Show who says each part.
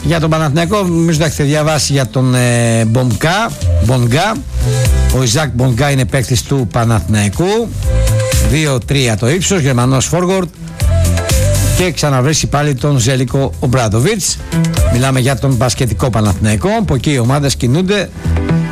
Speaker 1: Για τον Παναθηναϊκό, νομίζω ότι έχετε διαβάσει για τον Μπονγκά. Ο Ιζάκ Μπονγκά είναι παίκτης του Παναθηναϊκού. 2-3 το ύψος, Γερμανός forward. Και ξαναβρίσκει πάλι τον Ζέλικο Ομπράντοβιτς. Μιλάμε για τον μπασκετικό Παναθηναϊκό. Από εκεί οι ομάδες κινούνται